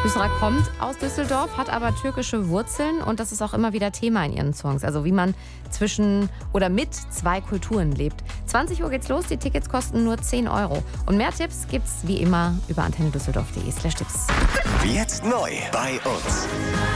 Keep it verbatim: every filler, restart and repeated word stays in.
Hüsra kommt aus Düsseldorf, hat aber türkische Wurzeln und das ist auch immer wieder Thema in ihren Songs. Also wie man zwischen oder mit zwei Kulturen lebt. zwanzig Uhr geht's los, die Tickets kosten nur zehn Euro. Und mehr Tipps gibt's wie immer über antennedüsseldorf punkt de slash Tipps. Jetzt neu bei uns.